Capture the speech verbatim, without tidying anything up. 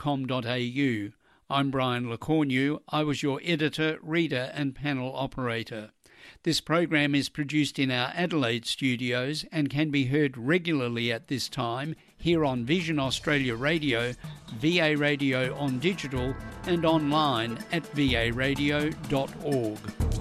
com dot a u. I'm Brian LeCornu. I was your editor, reader and panel operator. This program is produced in our Adelaide studios and can be heard regularly at this time here on Vision Australia Radio, V A Radio on digital and online at v a radio dot org.